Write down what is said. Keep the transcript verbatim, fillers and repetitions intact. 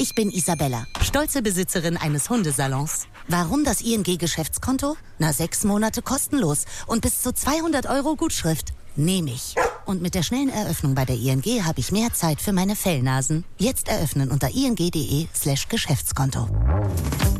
Ich bin Isabella, stolze Besitzerin eines Hundesalons. Warum das I N G-Geschäftskonto? Na, sechs Monate kostenlos und bis zu zweihundert Euro Gutschrift. Nehme ich. Und mit der schnellen Eröffnung bei der I N G habe ich mehr Zeit für meine Fellnasen. Jetzt eröffnen unter ing.de slash Geschäftskonto.